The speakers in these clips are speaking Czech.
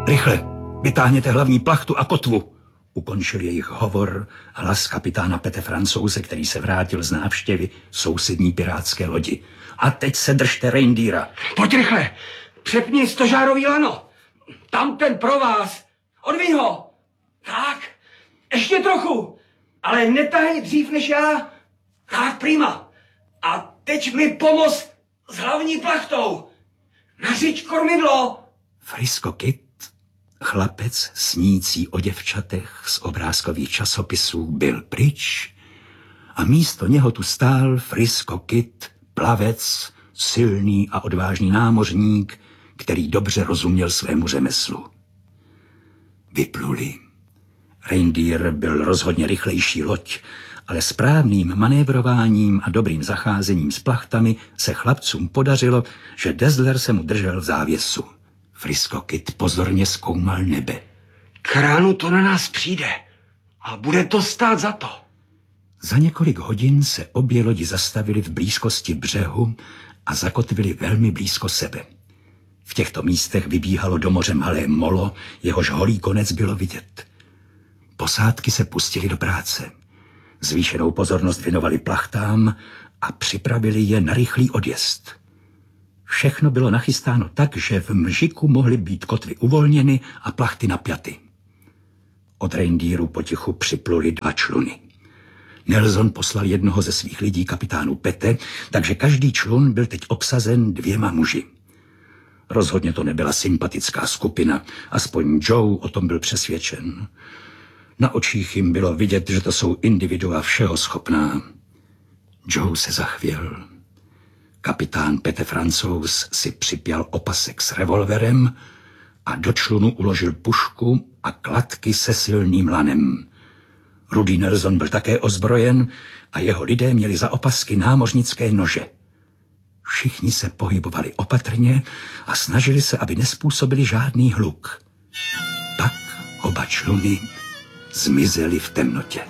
Rychle, vytáhněte hlavní plachtu a kotvu. Ukončil jejich hovor hlas kapitána Pete Francouze, který se vrátil z návštěvy sousední pirátské lodi. A teď se držte reindeera. Pojď rychle, přepni stožárový lano. Tam ten pro vás. Odviň ho. Tak, ještě trochu. Ale netahej dřív než já. Tak, prima. A teď mi pomoz s hlavní plachtou. Nařiď kormidlo. Frisco Kid, chlapec snící o děvčatech z obrázkových časopisů, byl pryč a místo něho tu stál Frisco Kid, plavec, silný a odvážný námořník, který dobře rozuměl svému řemeslu. Vypluli. Reindeer byl rozhodně rychlejší loď, ale správným manévrováním a dobrým zacházením s plachtami se chlapcům podařilo, že Dazzler se mu držel v závěsu. Frisco Kid pozorně zkoumal nebe. K ránu to na nás přijde a bude to stát za to. Za několik hodin se obě lodi zastavily v blízkosti břehu a zakotvily velmi blízko sebe. V těchto místech vybíhalo do moře malé molo, jehož holý konec bylo vidět. Posádky se pustily do práce. Zvýšenou pozornost věnovali plachtám a připravili je na rychlý odjezd. Všechno bylo nachystáno tak, že v mžiku mohly být kotvy uvolněny a plachty napjaty. Od reindeeru potichu připluli 2 čluny. Nelson poslal jednoho ze svých lidí kapitánu Pete, takže každý člun byl teď obsazen 2 muži. Rozhodně to nebyla sympatická skupina, aspoň Joe o tom byl přesvědčen. Na očích jim bylo vidět, že to jsou individua všeho schopná. Joe se zachvěl. Kapitán Pete Francouz si připěl opasek s revolverem a do člunu uložil pušku a kladky se silným lanem. Rudy Nelson byl také ozbrojen a jeho lidé měli za opasky námořnické nože. Všichni se pohybovali opatrně a snažili se, aby nespůsobili žádný hluk. Pak oba čluny zmizely v temnotě.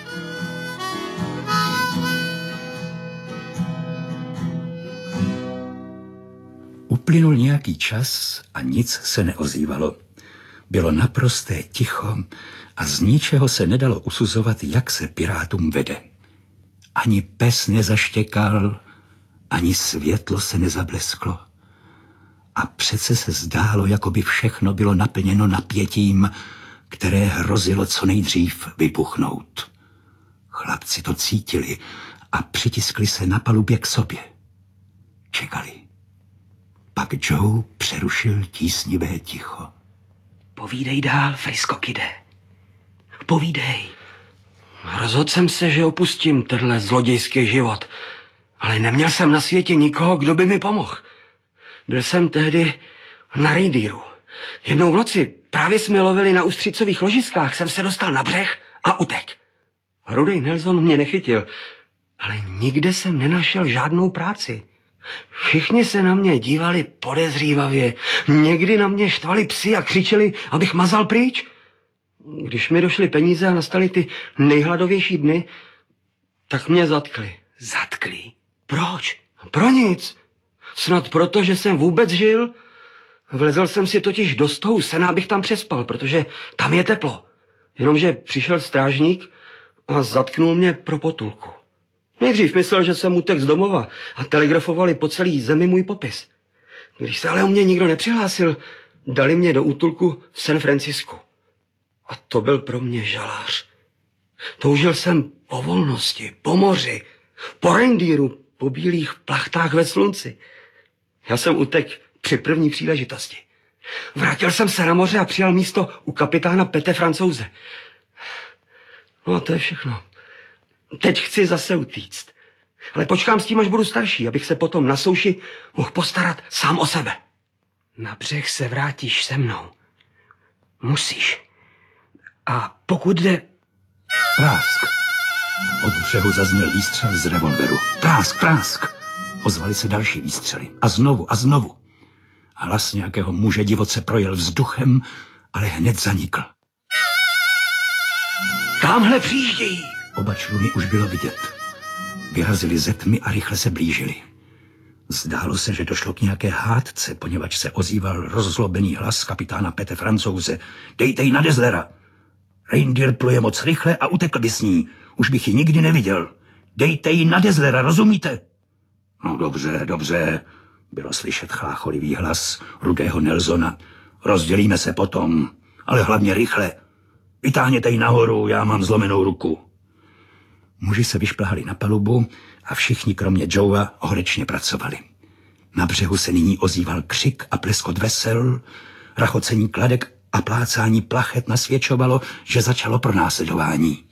Uplynul nějaký čas a nic se neozývalo. Bylo naprosté ticho a z ničeho se nedalo usuzovat, jak se pirátům vede. Ani pes nezaštěkal, ani světlo se nezablesklo. A přece se zdálo, jako by všechno bylo naplněno napětím, které hrozilo co nejdřív vybuchnout. Chlapci to cítili a přitiskli se na palubě k sobě. Čekali. Pak Joe přerušil tísnivé ticho. Povídej dál, Frisco Kide. Povídej. Rozhodl jsem se, že opustím tenhle zlodějský život, ale neměl jsem na světě nikoho, kdo by mi pomohl. Byl jsem tehdy na reindeeru. Jednou v noci, právě jsme lovili na ustřicových ložiskách, jsem se dostal na břeh a utek. Rudy Nelson mě nechytil, ale nikde jsem nenašel žádnou práci. Všichni se na mě dívali podezřívavě. Někdy na mě štvali psi a křičeli, abych mazal pryč. Když mi došly peníze a nastaly ty nejhladovější dny, tak mě zatkli. Zatkli? Proč? Pro nic. Snad proto, že jsem vůbec žil. Vlezl jsem si totiž do stohu sena, abych tam přespal, protože tam je teplo. Jenomže přišel strážník a zatknul mě pro potulku. Nejdřív myslel, že jsem utek z domova a telegrafovali po celé zemi můj popis. Když se ale u mě nikdo nepřihlásil, dali mě do útulku v San Francisku. A to byl pro mě žalář. Toužil jsem po volnosti, po moři, po reindeeru, po bílých plachtách ve slunci. Já jsem utek při první příležitosti. Vrátil jsem se na moře a přijal místo u kapitána Pete Francouze. No a to je všechno. Teď chci zase utíct. Ale počkám s tím, až budu starší, abych se potom na souši mohl postarat sám o sebe. Na břeh se vrátíš se mnou. Musíš. A pokud jde... Prásk. Od břehu zazněl výstřel z revolveru. Prásk, prásk. Ozvaly se další výstřely. A znovu a znovu. Hlas nějakého muže divoce projel vzduchem, ale hned zanikl. Tamhle přijíždějí. Oba čluny už bylo vidět. Vyrazili ze tmy a rychle se blížili. Zdálo se, že došlo k nějaké hádce, poněvadž se ozýval rozzlobený hlas kapitána Pete Francouze. Dejte ji na Deslera. Reindeer pluje moc rychle a utekl by s ní. Už bych ji nikdy neviděl. Dejte ji na Deslera, rozumíte? No dobře, bylo slyšet chlácholivý hlas rudého Nelsona. Rozdělíme se potom, ale hlavně rychle. Vytáhněte ji nahoru, já mám zlomenou ruku. Muži se vyšplhali na palubu a všichni kromě Joea horečně pracovali. Na břehu se nyní ozýval křik a pleskot vesel, rachocení kladek a plácání plachet nasvědčovalo, že začalo pronásledování.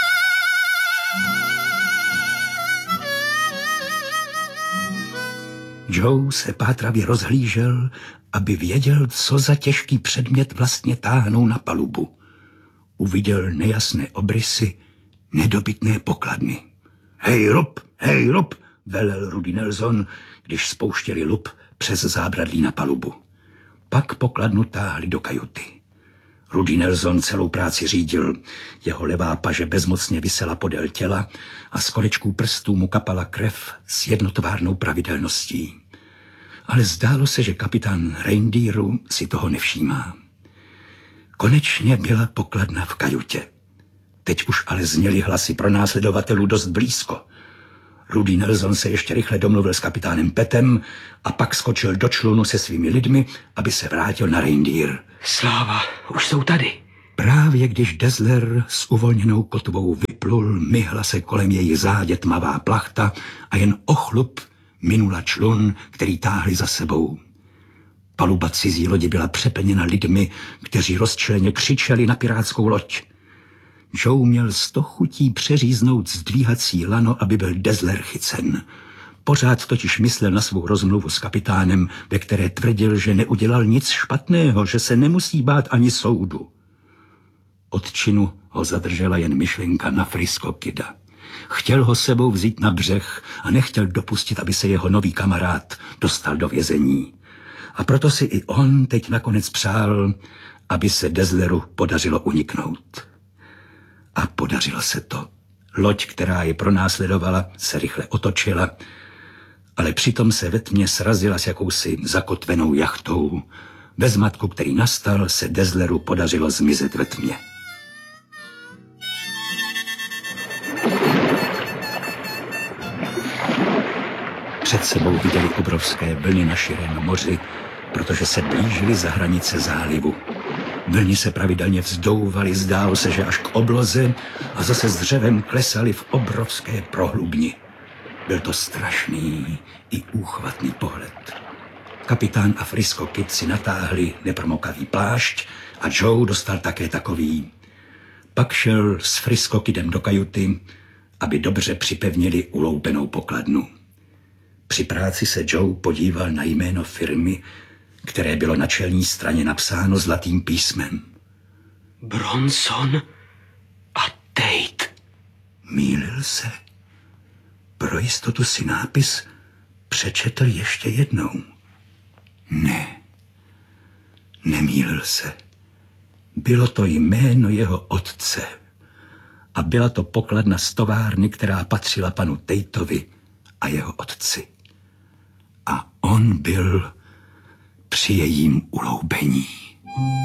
Joe se pátravě rozhlížel, aby věděl, co za těžký předmět vlastně táhnou na palubu. Uviděl nejasné obrysy nedobytné pokladny. Hej, Rob, velel Rudy Nelson, když spouštěli lup přes zábradlí na palubu. Pak pokladnu táhli do kajuty. Rudy Nelson celou práci řídil, jeho levá paže bezmocně visela podél těla a z konečků prstů mu kapala krev s jednotvárnou pravidelností. Ale zdálo se, že kapitán Reindeeru si toho nevšímá. Konečně byla pokladna v kajutě. Teď už ale zněly hlasy pronásledovatelů dost blízko. Rudy Nelson se ještě rychle domluvil s kapitánem Petem a pak skočil do člunu se svými lidmi, aby se vrátil na Reindeer. Sláva, už jsou tady. Právě když Desler s uvolněnou kotvou vyplul, myhla se kolem její zádě tmavá plachta a jen ochlup minula člun, který táhli za sebou. Paluba cizí lodi byla přeplněna lidmi, kteří rozčileně křičeli na pirátskou loď. Joe měl 100 chutí přeříznout zdvíhací lano, aby byl Desler chycen. Pořád totiž myslel na svou rozmluvu s kapitánem, ve které tvrdil, že neudělal nic špatného, že se nemusí bát ani soudu. Od činu ho zadržela jen myšlenka na Frisco Kida. Chtěl ho sebou vzít na břeh a nechtěl dopustit, aby se jeho nový kamarád dostal do vězení. A proto si i on teď nakonec přál, aby se Desleru podařilo uniknout. A podařilo se to. Loď, která je pronásledovala, se rychle otočila, ale přitom se ve tmě srazila s jakousi zakotvenou jachtou. Ve zmatku, který nastal, se Desleru podařilo zmizet ve tmě. Před sebou viděli obrovské vlny na širém moři, protože se blížili za hranice zálivu. Vlny se pravidelně vzdouvaly, zdálo se, že až k obloze a zase s dřevem klesaly v obrovské prohlubni. Byl to strašný i úchvatný pohled. Kapitán a Frisco Kid si natáhli nepromokavý plášť a Joe dostal také takový. Pak šel s Frisco Kidem do kajuty, aby dobře připevnili uloupenou pokladnu. Při práci se Joe podíval na jméno firmy, které bylo na čelní straně napsáno zlatým písmem. Bronson a Tate. Mýlil se. Pro jistotu si nápis přečetl ještě jednou. Ne, nemýlil se. Bylo to jméno jeho otce a byla to pokladna z továrny, která patřila panu Tateovi a jeho otci. A on byl při jejím uloubení.